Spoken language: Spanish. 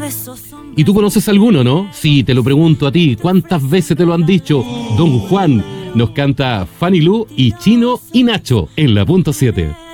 ¿Y tú conoces alguno, no? Sí, te lo pregunto a ti. ¿Cuántas veces te lo han dicho? Don Juan nos canta Fanny Lu y Chino y Nacho en la punto 7.